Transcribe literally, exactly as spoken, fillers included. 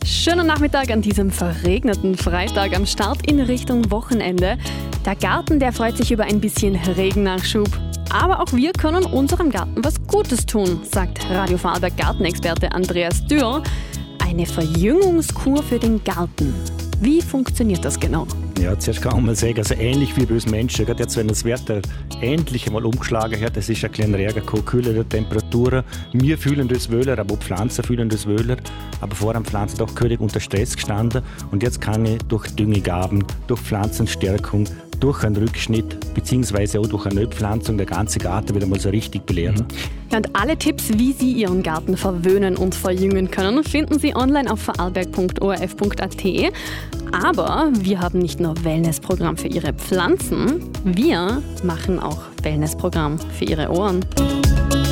Schönen Nachmittag an diesem verregneten Freitag am Start in Richtung Wochenende. Der Garten, der freut sich über ein bisschen Regennachschub. Aber auch wir können unserem Garten was Gutes tun, sagt Radio Vorarlberg Gartenexperte Andreas Dürr. Eine Verjüngungskur für den Garten. Wie funktioniert das genau? Ja, zuerst kann man mal sagen, also ähnlich wie bei uns Menschen, gerade jetzt, wenn das Wetter endlich einmal umgeschlagen hat, das ist ein kleiner Regen gekommen, kühlere Temperaturen. Wir fühlen das wohler, aber auch Pflanzen fühlen das wohler. Aber vorher haben Pflanzen doch völlig unter Stress gestanden. Und jetzt kann ich durch Düngegaben, durch Pflanzenstärkung, durch einen Rückschnitt bzw. auch durch eine Neupflanzung der ganze Garten wieder mal so richtig belehren. Ja, und alle Tipps, wie Sie Ihren Garten verwöhnen und verjüngen können, finden Sie online auf vorarlberg punkt o r f punkt a t. Aber wir haben nicht nur Wellnessprogramm für Ihre Pflanzen, wir machen auch Wellnessprogramm für Ihre Ohren.